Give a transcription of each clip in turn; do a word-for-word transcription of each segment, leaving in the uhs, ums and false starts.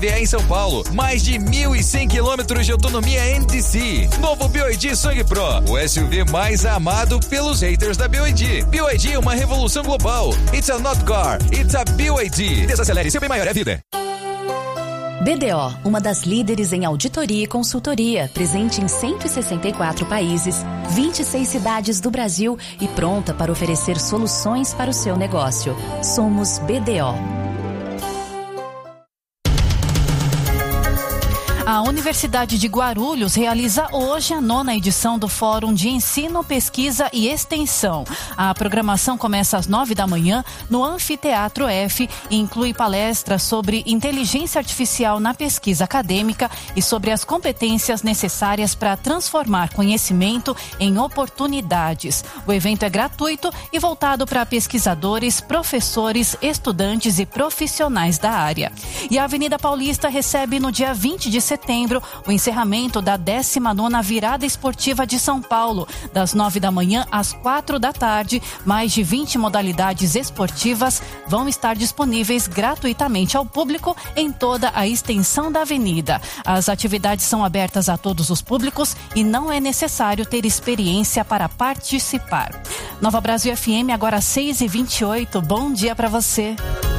em São Paulo, mais de mil e cem quilômetros de autonomia N D C. Novo B Y D Swing Pro, o S U V mais amado pelos haters da B Y D. B Y D é uma revolução global. It's a not car, it's a B Y D. Desacelere, seu bem maior é a vida. B D O, uma das líderes em auditoria e consultoria, presente em cento e sessenta e quatro países, vinte e seis cidades do Brasil e pronta para oferecer soluções para o seu negócio. Somos B D O. A Universidade de Guarulhos realiza hoje a nona edição do Fórum de Ensino, Pesquisa e Extensão. A programação começa às nove da manhã no Anfiteatro F e inclui palestras sobre inteligência artificial na pesquisa acadêmica e sobre as competências necessárias para transformar conhecimento em oportunidades. O evento é gratuito e voltado para pesquisadores, professores, estudantes e profissionais da área. E a Avenida Paulista recebe no dia vinte de setembro o encerramento da décima nona Virada Esportiva de São Paulo, das nove da manhã às quatro da tarde. Mais de vinte modalidades esportivas vão estar disponíveis gratuitamente ao público em toda a extensão da avenida. As atividades são abertas a todos os públicos e não é necessário ter experiência para participar. Nova Brasil F M, agora seis e vinte e oito. Bom dia para você.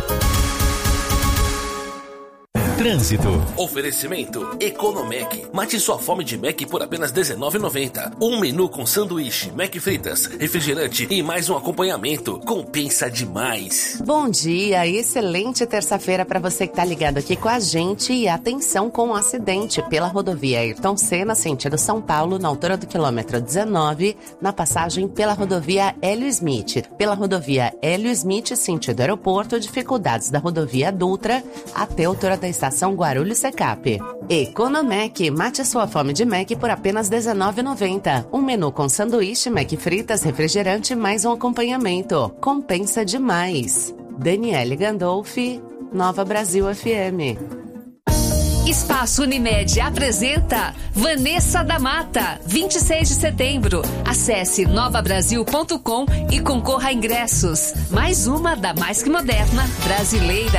Trânsito. Oferecimento Economec. Mate sua fome de Mac por apenas dezenove reais e noventa centavos. Um menu com sanduíche, Mac fritas, refrigerante e mais um acompanhamento. Compensa demais. Bom dia, excelente terça-feira para você que tá ligado aqui com a gente. E atenção com o acidente pela rodovia Ayrton Senna, sentido São Paulo, na altura do quilômetro dezenove, na passagem pela rodovia Hélio Smith. Pela rodovia Hélio Smith, sentido aeroporto, dificuldades da rodovia Dutra até a altura da estação Guarulhos-Secap. Economec, mate sua fome de Mac por apenas dezenove reais e noventa centavos. Um menu com sanduíche, Mac fritas, refrigerante, mais um acompanhamento. Compensa demais. Daniele Gandolfi, Nova Brasil F M. Espaço Unimed apresenta Vanessa da Mata, vinte e seis de setembro. Acesse nova brasil ponto com e concorra a ingressos. Mais uma da mais que moderna brasileira.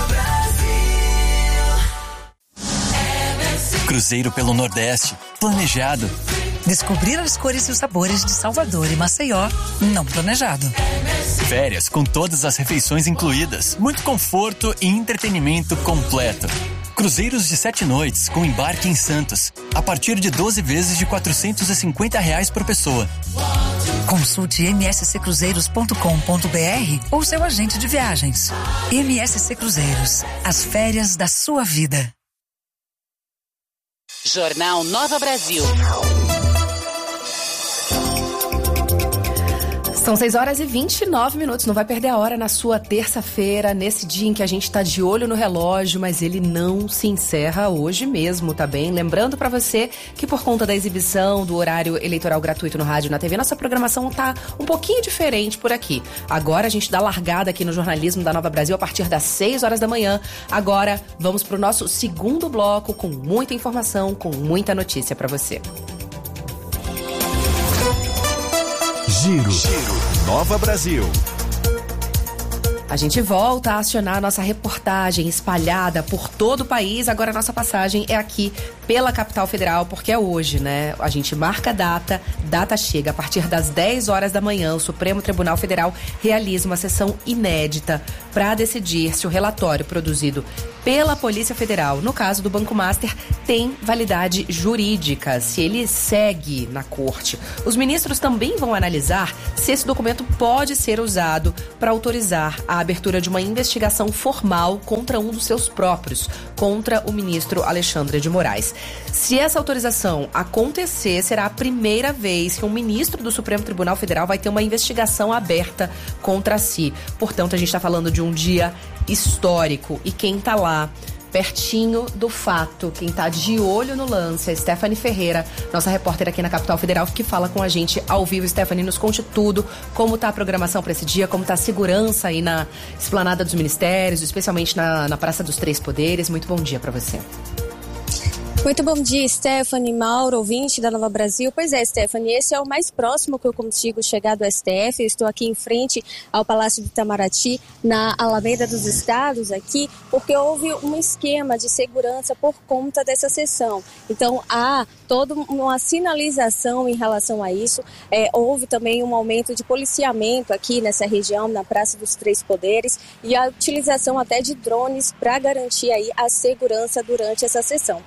Cruzeiro pelo Nordeste, planejado. Descobrir as cores e os sabores de Salvador e Maceió, não planejado. Férias com todas as refeições incluídas, muito conforto e entretenimento completo. Cruzeiros de sete noites com embarque em Santos, a partir de doze vezes de quatrocentos e cinquenta reais por pessoa. Consulte m s c cruzeiros ponto com ponto b r ou seu agente de viagens. M S C Cruzeiros, as férias da sua vida. Jornal Nova Brasil. São seis horas e vinte e nove minutos, não vai perder a hora na sua terça-feira, nesse dia em que a gente tá de olho no relógio, mas ele não se encerra hoje mesmo, tá bem? Lembrando pra você que por conta da exibição do horário eleitoral gratuito no rádio e na T V, nossa programação tá um pouquinho diferente por aqui. Agora a gente dá largada aqui no jornalismo da Nova Brasil a partir das seis horas da manhã. Agora vamos pro nosso segundo bloco com muita informação, com muita notícia pra você. Giro. Giro. Nova Brasil. A gente volta a acionar a nossa reportagem espalhada por todo o país. Agora a nossa passagem é aqui pela capital federal, porque é hoje, né? A gente marca a data, data chega. A partir das dez horas da manhã, o Supremo Tribunal Federal realiza uma sessão inédita para decidir se o relatório produzido pela Polícia Federal, no caso do Banco Master, tem validade jurídica, se ele segue na corte. Os ministros também vão analisar se esse documento pode ser usado para autorizar a abertura de uma investigação formal contra um dos seus próprios, contra o ministro Alexandre de Moraes. Se essa autorização acontecer, será a primeira vez que um ministro do Supremo Tribunal Federal vai ter uma investigação aberta contra si. Portanto, a gente está falando de um dia histórico. E quem está lá pertinho do fato, quem tá de olho no lance, é Stephanie Ferreira, nossa repórter aqui na Capital Federal, que fala com a gente ao vivo. Stephanie, nos conte tudo, como tá a programação para esse dia, como tá a segurança aí na esplanada dos ministérios, especialmente na, na Praça dos Três Poderes. Muito bom dia para você. Muito bom dia, Stephanie, Mauro, ouvinte da Nova Brasil. Pois é, Stephanie, esse é o mais próximo que eu consigo chegar do S T F. Eu estou aqui em frente ao Palácio do Itamaraty, na Alameda dos Estados, aqui, porque houve um esquema de segurança por conta dessa sessão. Então, há toda uma sinalização em relação a isso. É, houve também um aumento de policiamento aqui nessa região, na Praça dos Três Poderes, e a utilização até de drones para garantir aí a segurança durante essa sessão.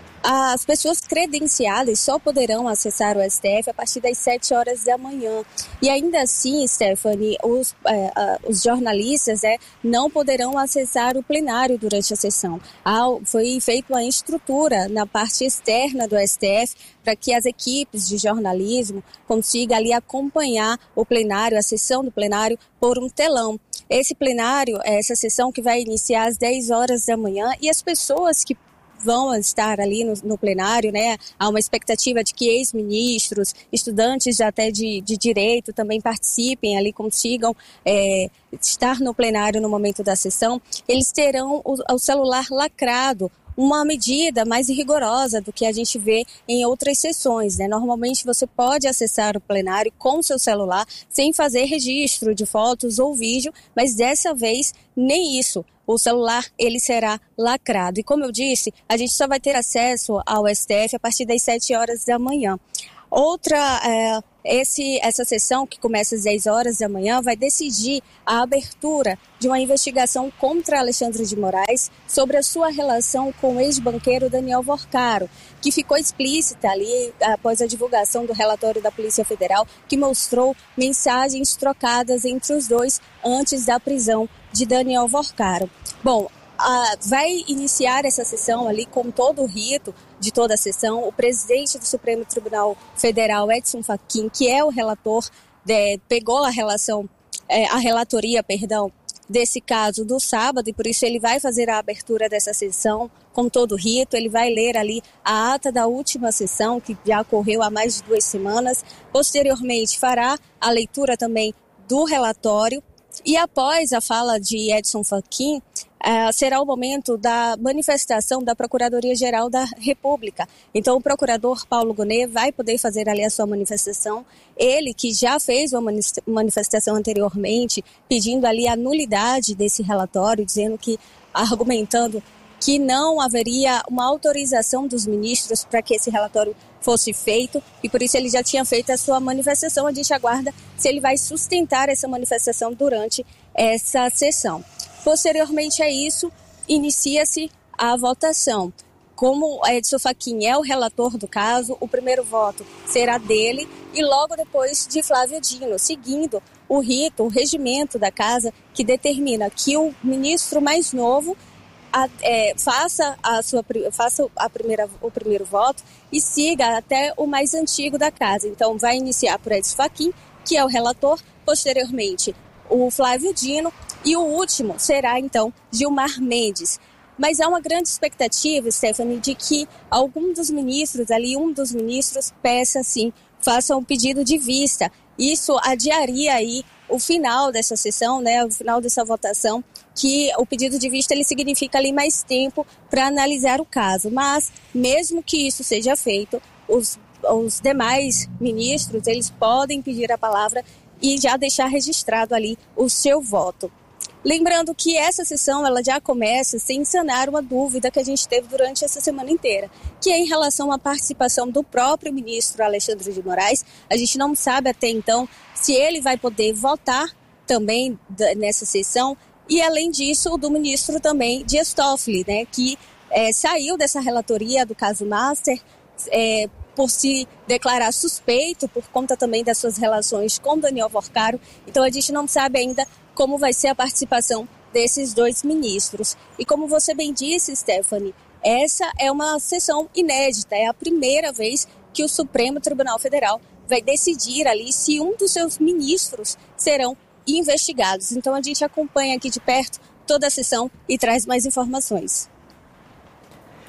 As pessoas credenciadas só poderão acessar o S T F a partir das sete horas da manhã. E ainda assim, Stephanie, os, é, os jornalistas é, não poderão acessar o plenário durante a sessão. Ah, foi feita uma estrutura na parte externa do S T F para que as equipes de jornalismo consigam ali acompanhar o plenário, a sessão do plenário, por um telão. Esse plenário, essa sessão que vai iniciar às dez horas da manhã, e as pessoas que vão estar ali no, no plenário, né? Há uma expectativa de que ex-ministros, estudantes até de, de direito também participem ali, consigam é, estar no plenário no momento da sessão. Eles terão o, o celular lacrado, uma medida mais rigorosa do que a gente vê em outras sessões, né? Normalmente você pode acessar o plenário com o seu celular sem fazer registro de fotos ou vídeo, mas dessa vez nem isso. O celular, ele será lacrado. E como eu disse, a gente só vai ter acesso ao S T F a partir das sete horas da manhã. Outra, é, esse, essa sessão que começa às dez horas da manhã vai decidir a abertura de uma investigação contra Alexandre de Moraes sobre a sua relação com o ex-banqueiro Daniel Vorcaro, que ficou explícita ali após a divulgação do relatório da Polícia Federal, que mostrou mensagens trocadas entre os dois antes da prisão de Daniel Vorcaro. Bom, a, vai iniciar essa sessão ali com todo o rito de toda a sessão. O presidente do Supremo Tribunal Federal, Edson Fachin, que é o relator, de, pegou a relação, é, a relatoria, perdão, desse caso do sábado, e por isso ele vai fazer a abertura dessa sessão com todo o rito. Ele vai ler ali a ata da última sessão, que já ocorreu há mais de duas semanas. Posteriormente fará a leitura também do relatório. E após a fala de Edson Fachin, uh, será o momento da manifestação da Procuradoria-Geral da República. Então, o procurador Paulo Gonet vai poder fazer ali a sua manifestação. Ele, que já fez uma manifestação anteriormente, pedindo ali a nulidade desse relatório, dizendo que, argumentando que não haveria uma autorização dos ministros para que esse relatório fosse feito, e por isso ele já tinha feito a sua manifestação. A gente aguarda se ele vai sustentar essa manifestação durante essa sessão. Posteriormente a isso, inicia-se a votação. Como Edson Fachin é o relator do caso, o primeiro voto será dele e logo depois de Flávio Dino, seguindo o rito, o regimento da casa, que determina que o ministro mais novo A, é, faça, a sua, faça a primeira, o primeiro voto e siga até o mais antigo da casa. Então, vai iniciar por Edson Fachin, que é o relator, posteriormente o Flávio Dino, e o último será, então, Gilmar Mendes. Mas há uma grande expectativa, Stephanie, de que algum dos ministros, ali um dos ministros, peça, sim, faça um pedido de vista. Isso adiaria aí o final dessa sessão, né, o final dessa votação, que o pedido de vista ele significa ali mais tempo para analisar o caso. Mas, mesmo que isso seja feito, os, os demais ministros, eles podem pedir a palavra e já deixar registrado ali o seu voto. Lembrando que essa sessão ela já começa sem sanar uma dúvida que a gente teve durante essa semana inteira, que é em relação à participação do próprio ministro Alexandre de Moraes. A gente não sabe até então se ele vai poder votar também nessa sessão, e além disso, o do ministro também Dias Toffoli, né, que é, saiu dessa relatoria do caso Master é, por se declarar suspeito por conta também das suas relações com Daniel Vorcaro. Então a gente não sabe ainda como vai ser a participação desses dois ministros. E como você bem disse, Stephanie, essa é uma sessão inédita, é a primeira vez que o Supremo Tribunal Federal vai decidir ali se um dos seus ministros serão investigados. Então a gente acompanha aqui de perto toda a sessão e traz mais informações.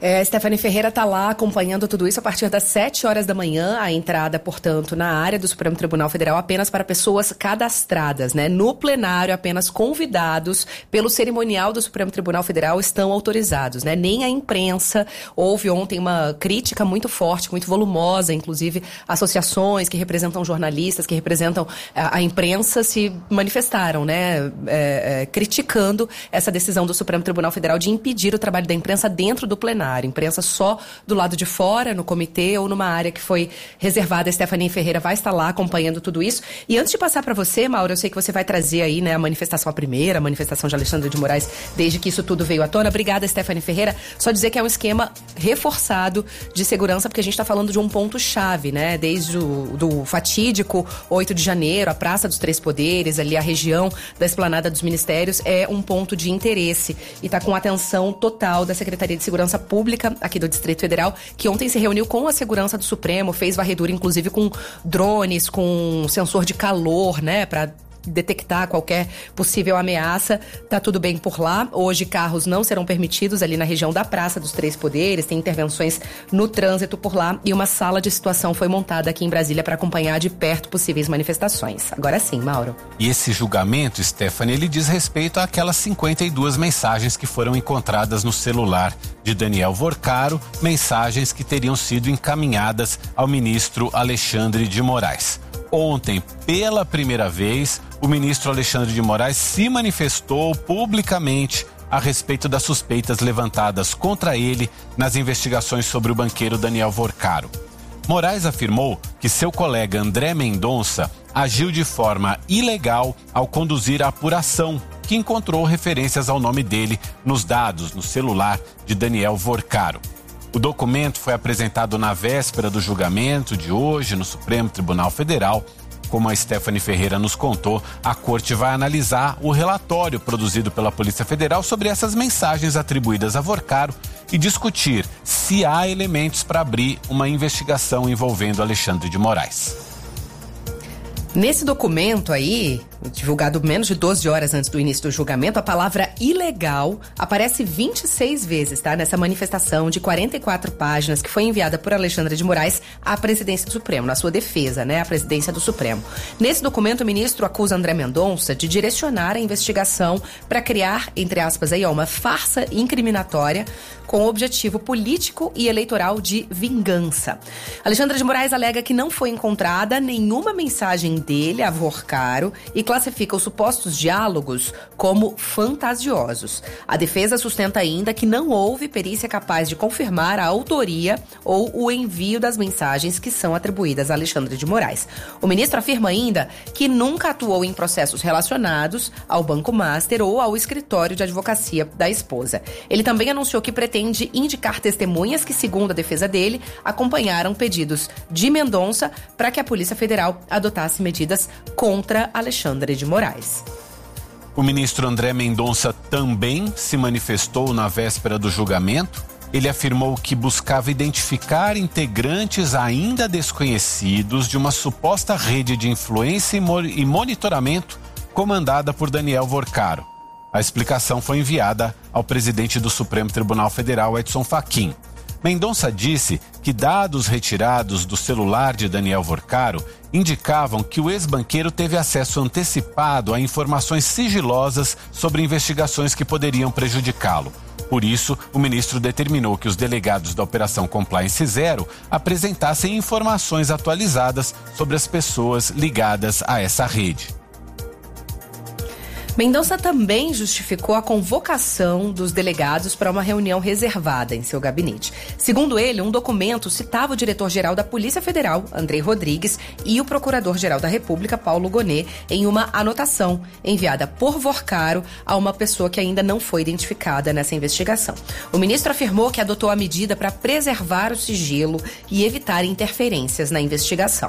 É, Stephanie Ferreira está lá acompanhando tudo isso a partir das sete horas da manhã. A entrada, portanto, na área do Supremo Tribunal Federal apenas para pessoas cadastradas, né? No plenário, apenas convidados pelo cerimonial do Supremo Tribunal Federal estão autorizados, né? Nem a imprensa. Houve ontem uma crítica muito forte, muito volumosa, inclusive associações que representam jornalistas, que representam a, a imprensa se manifestaram, né? É, é, criticando essa decisão do Supremo Tribunal Federal de impedir o trabalho da imprensa dentro do plenário. Imprensa só do lado de fora, no comitê ou numa área que foi reservada. A Stephanie Ferreira vai estar lá acompanhando tudo isso. E antes de passar para você, Mauro, eu sei que você vai trazer aí, né, a manifestação, a primeira a manifestação de Alexandre de Moraes, desde que isso tudo veio à tona. Obrigada, Stephanie Ferreira. Só dizer que é um esquema reforçado de segurança, porque a gente está falando de um ponto-chave, né? Desde o do fatídico oito de janeiro, a Praça dos Três Poderes, ali a região da Esplanada dos Ministérios, é um ponto de interesse e está com atenção total da Secretaria de Segurança Pública Pública aqui do Distrito Federal, que ontem se reuniu com a segurança do Supremo, fez varredura inclusive com drones, com sensor de calor, né, para detectar qualquer possível ameaça. Tá tudo bem por lá. Hoje carros não serão permitidos ali na região da Praça dos Três Poderes, tem intervenções no trânsito por lá e uma sala de situação foi montada aqui em Brasília para acompanhar de perto possíveis manifestações. Agora sim, Mauro. E esse julgamento, Stephanie, ele diz respeito àquelas cinquenta e duas mensagens que foram encontradas no celular de Daniel Vorcaro, mensagens que teriam sido encaminhadas ao ministro Alexandre de Moraes. Ontem, pela primeira vez, o ministro Alexandre de Moraes se manifestou publicamente a respeito das suspeitas levantadas contra ele nas investigações sobre o banqueiro Daniel Vorcaro. Moraes afirmou que seu colega André Mendonça agiu de forma ilegal ao conduzir a apuração, que encontrou referências ao nome dele nos dados no celular de Daniel Vorcaro. O documento foi apresentado na véspera do julgamento de hoje no Supremo Tribunal Federal. Como a Stephanie Ferreira nos contou, a corte vai analisar o relatório produzido pela Polícia Federal sobre essas mensagens atribuídas a Vorcaro e discutir se há elementos para abrir uma investigação envolvendo Alexandre de Moraes. Nesse documento aí, divulgado menos de doze horas antes do início do julgamento, a palavra ilegal aparece vinte e seis vezes, tá? Nessa manifestação de quarenta e quatro páginas que foi enviada por Alexandre de Moraes à presidência do Supremo, na sua defesa, né? A presidência do Supremo. Nesse documento, o ministro acusa André Mendonça de direcionar a investigação para criar, entre aspas, aí, ó, uma farsa incriminatória com o objetivo político e eleitoral de vingança. Alexandre de Moraes alega que não foi encontrada nenhuma mensagem dele a Vorcaro e classifica os supostos diálogos como fantasiosos. A defesa sustenta ainda que não houve perícia capaz de confirmar a autoria ou o envio das mensagens que são atribuídas a Alexandre de Moraes. O ministro afirma ainda que nunca atuou em processos relacionados ao Banco Master ou ao escritório de advocacia da esposa. Ele também anunciou que pretende indicar testemunhas que, segundo a defesa dele, acompanharam pedidos de Mendonça para que a Polícia Federal adotasse medidas contra Alexandre de Moraes. O ministro André Mendonça também se manifestou na véspera do julgamento. Ele afirmou que buscava identificar integrantes ainda desconhecidos de uma suposta rede de influência e monitoramento comandada por Daniel Vorcaro. A explicação foi enviada ao presidente do Supremo Tribunal Federal, Edson Fachin. Mendonça disse que dados retirados do celular de Daniel Vorcaro indicavam que o ex-banqueiro teve acesso antecipado a informações sigilosas sobre investigações que poderiam prejudicá-lo. Por isso, o ministro determinou que os delegados da Operação Compliance Zero apresentassem informações atualizadas sobre as pessoas ligadas a essa rede. Mendonça também justificou a convocação dos delegados para uma reunião reservada em seu gabinete. Segundo ele, um documento citava o diretor-geral da Polícia Federal, Andrei Rodrigues, e o procurador-geral da República, Paulo Gonet, em uma anotação enviada por Vorcaro a uma pessoa que ainda não foi identificada nessa investigação. O ministro afirmou que adotou a medida para preservar o sigilo e evitar interferências na investigação.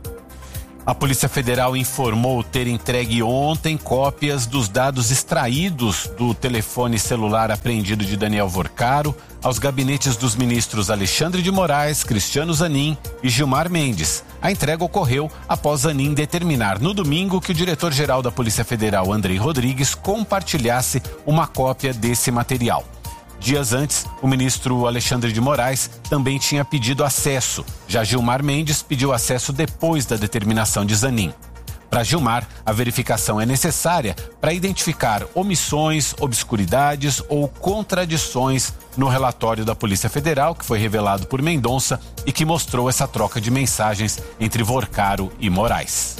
A Polícia Federal informou ter entregue ontem cópias dos dados extraídos do telefone celular apreendido de Daniel Vorcaro aos gabinetes dos ministros Alexandre de Moraes, Cristiano Zanin e Gilmar Mendes. A entrega ocorreu após Zanin determinar no domingo que o diretor-geral da Polícia Federal, Andrei Rodrigues, compartilhasse uma cópia desse material. Dias antes, o ministro Alexandre de Moraes também tinha pedido acesso. Já Gilmar Mendes pediu acesso depois da determinação de Zanin. Para Gilmar, a verificação é necessária para identificar omissões, obscuridades ou contradições no relatório da Polícia Federal, que foi revelado por Mendonça e que mostrou essa troca de mensagens entre Vorcaro e Moraes.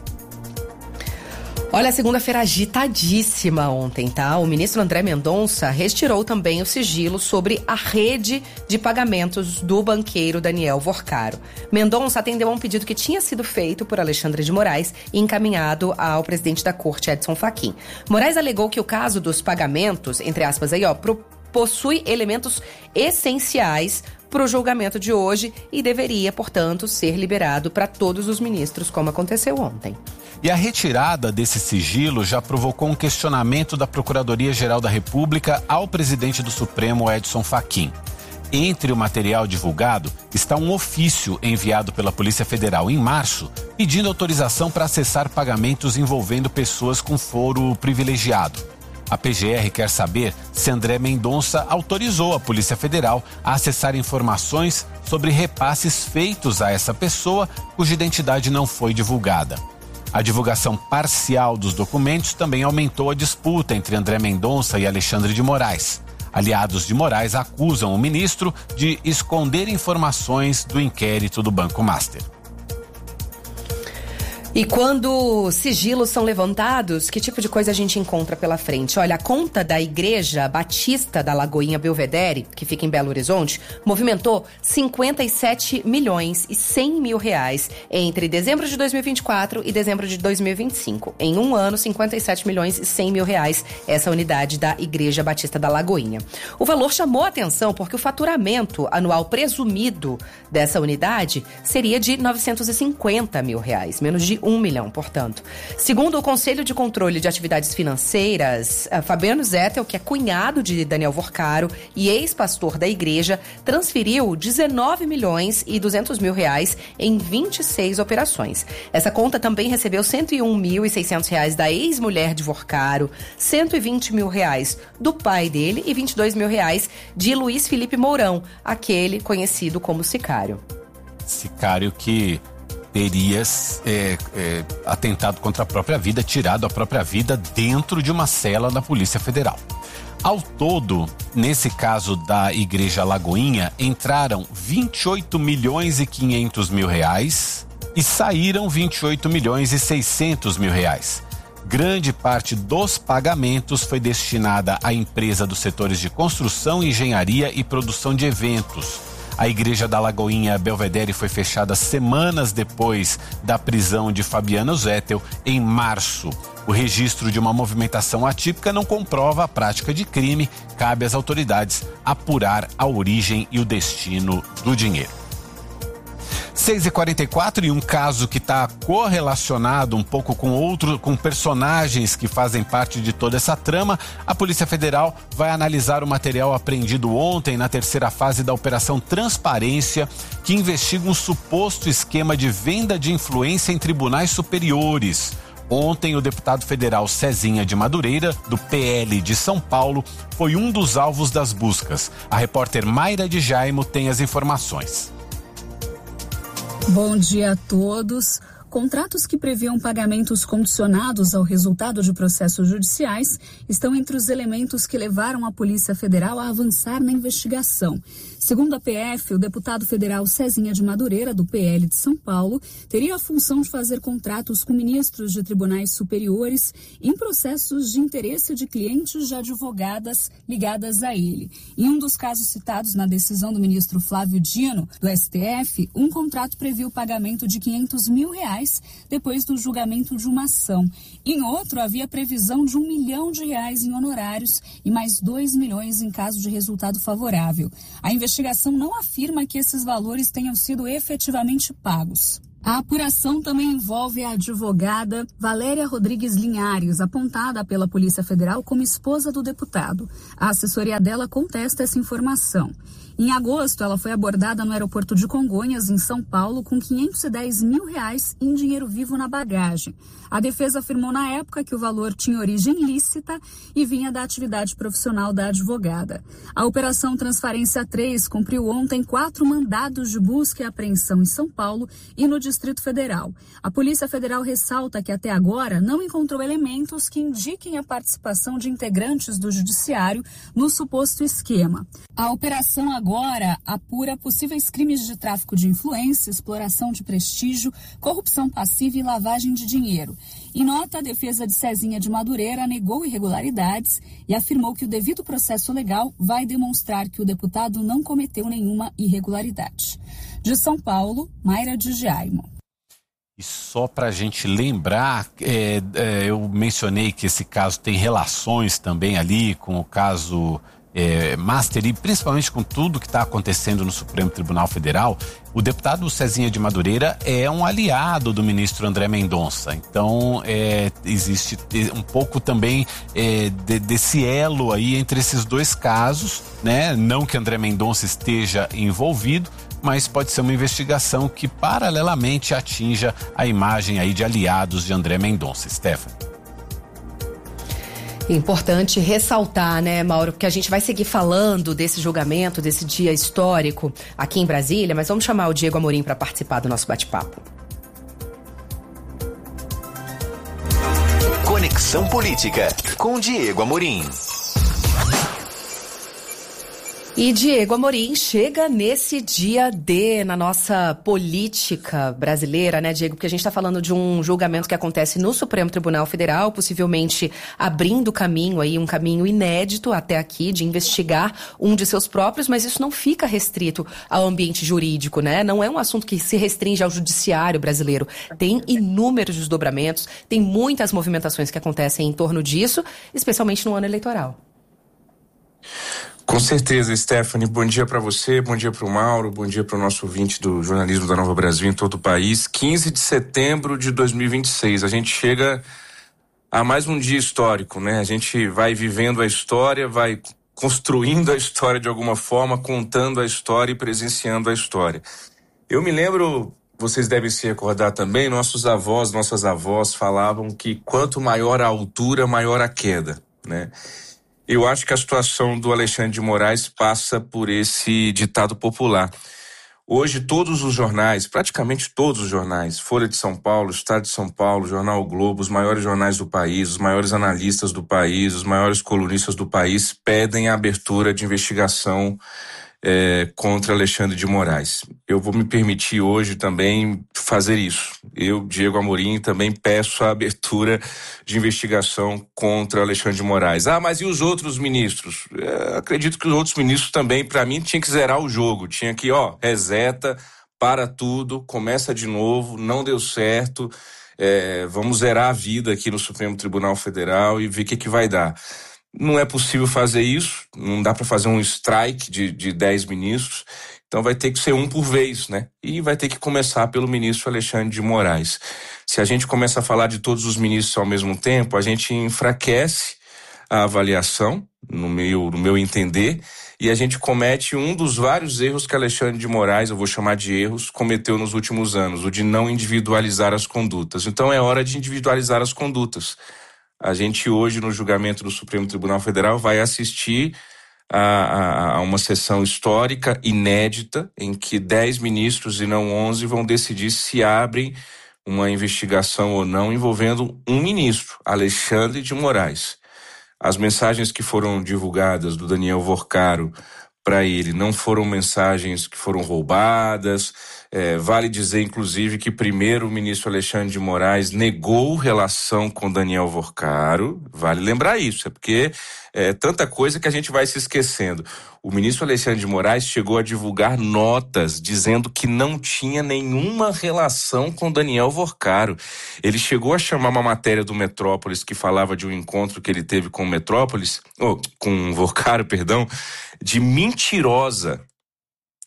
Olha, segunda-feira agitadíssima ontem, tá? O ministro André Mendonça retirou também o sigilo sobre a rede de pagamentos do banqueiro Daniel Vorcaro. Mendonça atendeu a um pedido que tinha sido feito por Alexandre de Moraes e encaminhado ao presidente da corte, Edson Fachin. Moraes alegou que o caso dos pagamentos, entre aspas aí, ó, pro, possui elementos essenciais para o julgamento de hoje e deveria, portanto, ser liberado para todos os ministros, como aconteceu ontem. E a retirada desse sigilo já provocou um questionamento da Procuradoria-Geral da República ao presidente do Supremo, Edson Fachin. Entre o material divulgado está um ofício enviado pela Polícia Federal em março, pedindo autorização para acessar pagamentos envolvendo pessoas com foro privilegiado. A P G R quer saber se André Mendonça autorizou a Polícia Federal a acessar informações sobre repasses feitos a essa pessoa cuja identidade não foi divulgada. A divulgação parcial dos documentos também aumentou a disputa entre André Mendonça e Alexandre de Moraes. Aliados de Moraes acusam o ministro de esconder informações do inquérito do Banco Master. E quando sigilos são levantados, que tipo de coisa a gente encontra pela frente? Olha, a conta da Igreja Batista da Lagoinha Belvedere, que fica em Belo Horizonte, movimentou cinquenta e sete milhões e cem mil reais entre dezembro de dois mil e vinte e quatro e dezembro de dois mil e vinte e cinco. Em um ano, cinquenta e sete milhões e cem mil reais, essa unidade da Igreja Batista da Lagoinha. O valor chamou a atenção porque o faturamento anual presumido dessa unidade seria de novecentos e cinquenta mil reais, menos de um milhão, portanto. Segundo o Conselho de Controle de Atividades Financeiras, Fabiano Zettel, que é cunhado de Daniel Vorcaro e ex-pastor da igreja, transferiu dezenove milhões e duzentos mil reais em vinte e seis operações. Essa conta também recebeu cento e um mil e seiscentos reais da ex-mulher de Vorcaro, cento e vinte mil reais do pai dele e vinte e dois mil reais de Luiz Felipe Mourão, aquele conhecido como Sicário. Sicário que teria é, é, atentado contra a própria vida, tirado a própria vida dentro de uma cela da Polícia Federal. Ao todo, nesse caso da Igreja Lagoinha, entraram vinte e oito milhões e quinhentos mil reais e saíram vinte e oito milhões e seiscentos mil reais. Grande parte dos pagamentos foi destinada à empresa dos setores de construção, engenharia e produção de eventos. A Igreja da Lagoinha Belvedere foi fechada semanas depois da prisão de Fabiano Zettel, em março. O registro de uma movimentação atípica não comprova a prática de crime. Cabe às autoridades apurar a origem e o destino do dinheiro. seis e quarenta e quatro, e um caso que está correlacionado um pouco com outro, com personagens que fazem parte de toda essa trama. A Polícia Federal vai analisar o material apreendido ontem na terceira fase da Operação Transparência, que investiga um suposto esquema de venda de influência em tribunais superiores. Ontem, o deputado federal Cezinha de Madureira, do P L de São Paulo, foi um dos alvos das buscas. A repórter Mayra de Jaimo tem as informações. Bom dia a todos. Contratos que previam pagamentos condicionados ao resultado de processos judiciais estão entre os elementos que levaram a Polícia Federal a avançar na investigação. Segundo a P F, o deputado federal Cezinha de Madureira, do P L de São Paulo, teria a função de fazer contratos com ministros de tribunais superiores em processos de interesse de clientes de advogadas ligadas a ele. Em um dos casos citados na decisão do ministro Flávio Dino, do S T F, um contrato previu o pagamento de quinhentos mil reais depois do julgamento de uma ação. Em outro, havia previsão de um milhão de reais em honorários e mais dois milhões em caso de resultado favorável. A investigação não afirma que esses valores tenham sido efetivamente pagos. A apuração também envolve a advogada Valéria Rodrigues Linhares, apontada pela Polícia Federal como esposa do deputado. A assessoria dela contesta essa informação. Em agosto, ela foi abordada no aeroporto de Congonhas, em São Paulo, com quinhentos e dez mil reais em dinheiro vivo na bagagem. A defesa afirmou na época que o valor tinha origem lícita e vinha da atividade profissional da advogada. A Operação Transparência três cumpriu ontem quatro mandados de busca e apreensão em São Paulo e no Distrito Federal. A Polícia Federal ressalta que até agora não encontrou elementos que indiquem a participação de integrantes do Judiciário no suposto esquema. A operação agora apura possíveis crimes de tráfico de influência, exploração de prestígio, corrupção passiva e lavagem de dinheiro. Em nota, a defesa de Cezinha de Madureira negou irregularidades e afirmou que o devido processo legal vai demonstrar que o deputado não cometeu nenhuma irregularidade. De São Paulo, Mayra de Giaimo. E só para a gente lembrar, é, é, eu mencionei que esse caso tem relações também ali com o caso é, Master e principalmente com tudo que está acontecendo no Supremo Tribunal Federal. O deputado Cezinha de Madureira é um aliado do ministro André Mendonça. Então, é, existe um pouco também é, de, desse elo aí entre esses dois casos, né? Não que André Mendonça esteja envolvido, mas pode ser uma investigação que paralelamente atinja a imagem aí de aliados de André Mendonça. Stephanie. Importante ressaltar, né, Mauro, porque a gente vai seguir falando desse julgamento, desse dia histórico aqui em Brasília, mas vamos chamar o Diego Amorim para participar do nosso bate-papo. Conexão Política, com Diego Amorim. E Diego Amorim chega nesse dia D na nossa política brasileira, né, Diego? Porque a gente está falando de um julgamento que acontece no Supremo Tribunal Federal, possivelmente abrindo caminho aí, um caminho inédito até aqui de investigar um de seus próprios, mas isso não fica restrito ao ambiente jurídico, né? Não é um assunto que se restringe ao judiciário brasileiro. Tem inúmeros desdobramentos, tem muitas movimentações que acontecem em torno disso, especialmente no ano eleitoral. Com certeza, Stephanie. Bom dia para você, bom dia para o Mauro, bom dia para o nosso ouvinte do jornalismo da Nova Brasil em todo o país. quinze de setembro de dois mil e vinte e seis, a gente chega a mais um dia histórico, né? A gente vai vivendo a história, vai construindo a história de alguma forma, contando a história e presenciando a história. Eu me lembro, vocês devem se recordar também, nossos avós, nossas avós falavam que quanto maior a altura, maior a queda, né? Eu acho que a situação do Alexandre de Moraes passa por esse ditado popular. Hoje todos os jornais, praticamente todos os jornais, Folha de São Paulo, Estado de São Paulo, Jornal o Globo, os maiores jornais do país, os maiores analistas do país, os maiores colunistas do país pedem a abertura de investigação É, contra Alexandre de Moraes. Eu vou me permitir hoje também fazer isso. Eu, Diego Amorim, também peço a abertura de investigação contra Alexandre de Moraes. Ah, mas e os outros ministros? É, acredito que os outros ministros também, para mim, tinha que zerar o jogo. Tinha que, ó, reseta, para tudo, começa de novo, não deu certo, é, vamos zerar a vida aqui no Supremo Tribunal Federal e ver o que, que vai dar. Não é possível fazer isso, não dá para fazer um strike de, de dez ministros, então vai ter que ser um por vez, né? E vai ter que começar pelo ministro Alexandre de Moraes. Se a gente começa a falar de todos os ministros ao mesmo tempo, a gente enfraquece a avaliação, no meu, no meu entender, e a gente comete um dos vários erros que Alexandre de Moraes, eu vou chamar de erros, cometeu nos últimos anos, o de não individualizar as condutas. Então é hora de individualizar as condutas. A gente hoje, no julgamento do Supremo Tribunal Federal, vai assistir a, a, a uma sessão histórica, inédita, em que dez ministros e não onze vão decidir se abrem uma investigação ou não envolvendo um ministro, Alexandre de Moraes. As mensagens que foram divulgadas do Daniel Vorcaro para ele não foram mensagens que foram roubadas. É, vale dizer, inclusive, que primeiro o ministro Alexandre de Moraes negou relação com Daniel Vorcaro. Vale lembrar isso, é porque é tanta coisa que a gente vai se esquecendo. O ministro Alexandre de Moraes chegou a divulgar notas dizendo que não tinha nenhuma relação com Daniel Vorcaro. Ele chegou a chamar uma matéria do Metrópolis que falava de um encontro que ele teve com o Metrópolis, ou com o Vorcaro, perdão, de mentirosa.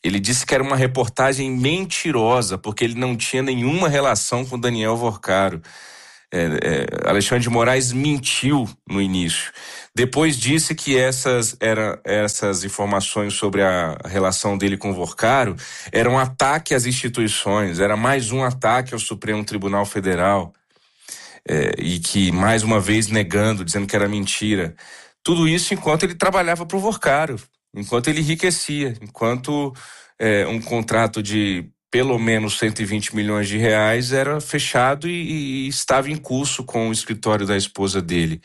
Ele disse que era uma reportagem mentirosa, porque ele não tinha nenhuma relação com Daniel Vorcaro. É, é, Alexandre de Moraes mentiu no início. Depois disse que essas, era, essas informações sobre a relação dele com o Vorcaro eram um ataque às instituições, era mais um ataque ao Supremo Tribunal Federal. É, e que, mais uma vez, negando, dizendo que era mentira. Tudo isso enquanto ele trabalhava para o Vorcaro, enquanto ele enriquecia, enquanto é, um contrato de pelo menos cento e vinte milhões de reais era fechado e, e estava em curso com o escritório da esposa dele.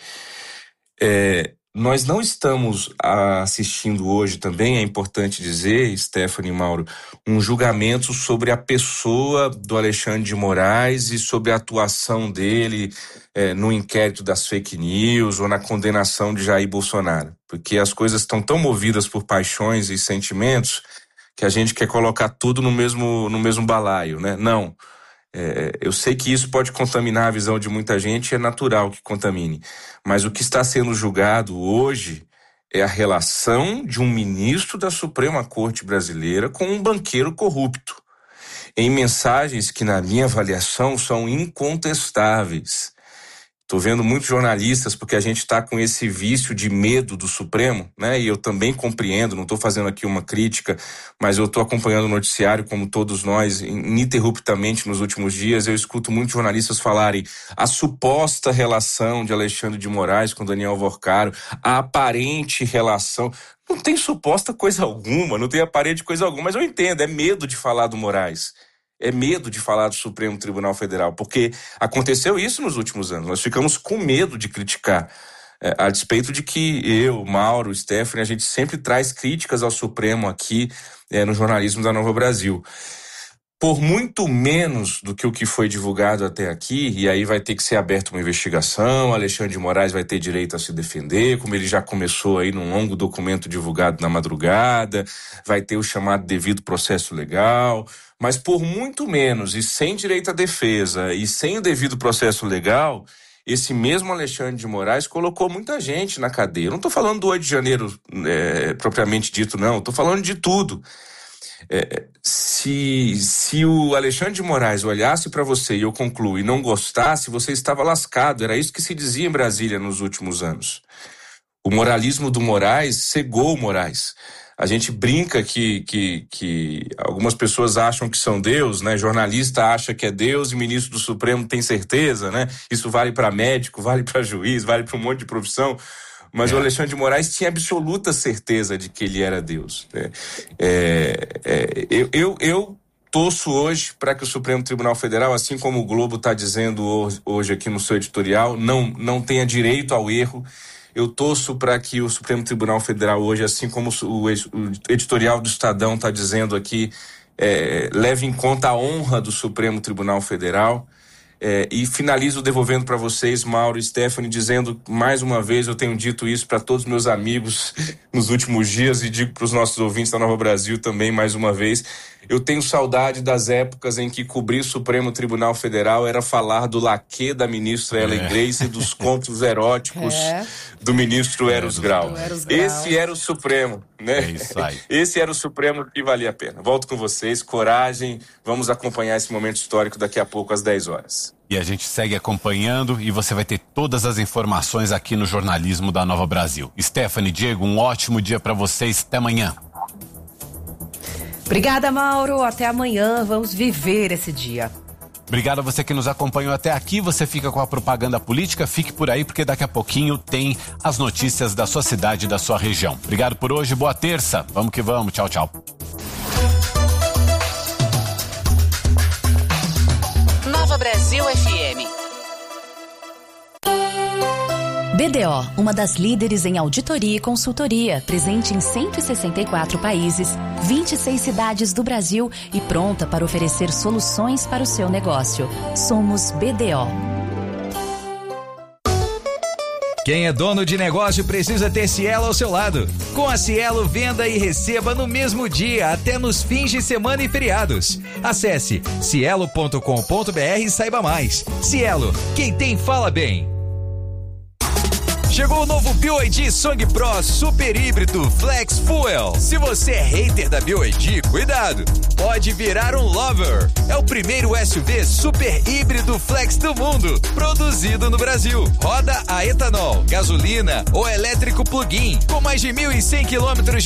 É, nós não estamos assistindo hoje também, é importante dizer, Stephanie e Mauro, um julgamento sobre a pessoa do Alexandre de Moraes e sobre a atuação dele é, no inquérito das fake news ou na condenação de Jair Bolsonaro. Porque as coisas estão tão movidas por paixões e sentimentos que a gente quer colocar tudo no mesmo, no mesmo balaio, né? Não. É, eu sei que isso pode contaminar a visão de muita gente, é natural que contamine. Mas o que está sendo julgado hoje é a relação de um ministro da Suprema Corte Brasileira com um banqueiro corrupto, em mensagens que, na minha avaliação, são incontestáveis. Estou vendo muitos jornalistas, porque a gente está com esse vício de medo do Supremo, né? E eu também compreendo, não estou fazendo aqui uma crítica, mas eu estou acompanhando o noticiário, como todos nós, ininterruptamente nos últimos dias. Eu escuto muitos jornalistas falarem a suposta relação de Alexandre de Moraes com Daniel Vorcaro, a aparente relação. Não tem suposta coisa alguma, não tem aparente coisa alguma, mas eu entendo, é medo de falar do Moraes. É medo de falar do Supremo Tribunal Federal, porque aconteceu isso nos últimos anos. Nós ficamos com medo de criticar, é, a despeito de que eu, Mauro, Stephanie, a gente sempre traz críticas ao Supremo aqui é, no jornalismo da Nova Brasil. Por muito menos do que o que foi divulgado até aqui, e aí vai ter que ser aberta uma investigação, Alexandre de Moraes vai ter direito a se defender, como ele já começou aí num longo documento divulgado na madrugada, vai ter o chamado devido processo legal. Mas por muito menos, e sem direito à defesa, e sem o devido processo legal, esse mesmo Alexandre de Moraes colocou muita gente na cadeia. Eu não estou falando do oito de janeiro é, propriamente dito, não. Estou falando de tudo. É, se, se o Alexandre de Moraes olhasse para você, e eu concluo, e não gostasse, você estava lascado. Era isso que se dizia em Brasília nos últimos anos. O moralismo do Moraes cegou o Moraes. A gente brinca que, que, que algumas pessoas acham que são Deus, né? Jornalista acha que é Deus e ministro do Supremo tem certeza, né? Isso vale para médico, vale para juiz, vale para um monte de profissão. Mas é. O Alexandre de Moraes tinha absoluta certeza de que ele era Deus, né? É, é, eu, eu, eu torço hoje para que o Supremo Tribunal Federal, assim como o Globo está dizendo hoje, hoje aqui no seu editorial, não, não tenha direito ao erro. Eu torço para que o Supremo Tribunal Federal hoje, assim como o editorial do Estadão está dizendo aqui, é, leve em conta a honra do Supremo Tribunal Federal. É, e finalizo devolvendo para vocês, Mauro e Stephanie, dizendo mais uma vez, eu tenho dito isso para todos os meus amigos nos últimos dias e digo para os nossos ouvintes da Nova Brasil também mais uma vez, eu tenho saudade das épocas em que cobrir o Supremo Tribunal Federal era falar do laquê da ministra Ellen é. Grace e dos contos eróticos é. do ministro Eros Grau. Esse era o Supremo, né? É isso aí. Esse era o Supremo que valia a pena. Volto com vocês, coragem, vamos acompanhar esse momento histórico daqui a pouco às dez horas. E a gente segue acompanhando e você vai ter todas as informações aqui no jornalismo da Nova Brasil. Stephanie, Diego, um ótimo dia para vocês. Até amanhã. Obrigada, Mauro. Até amanhã. Vamos viver esse dia. Obrigado a você que nos acompanhou até aqui. Você fica com a propaganda política. Fique por aí porque daqui a pouquinho tem as notícias da sua cidade e da sua região. Obrigado por hoje. Boa terça. Vamos que vamos. Tchau, tchau. Nova Brasil F M. B D O, uma das líderes em auditoria e consultoria, presente em cento e sessenta e quatro países, vinte e seis cidades do Brasil e pronta para oferecer soluções para o seu negócio. Somos B D O. Quem é dono de negócio precisa ter Cielo ao seu lado. Com a Cielo, venda e receba no mesmo dia, até nos fins de semana e feriados. Acesse cielo ponto com ponto br e saiba mais. Cielo, quem tem fala bem. Chegou o novo B Y D Song Pro Super Híbrido Flex Fuel. Se você é hater da B Y D, cuidado, pode virar um lover. É o primeiro S U V super híbrido flex do mundo, produzido no Brasil. Roda a etanol, gasolina ou elétrico plug-in, com mais de mil e cem quilômetros de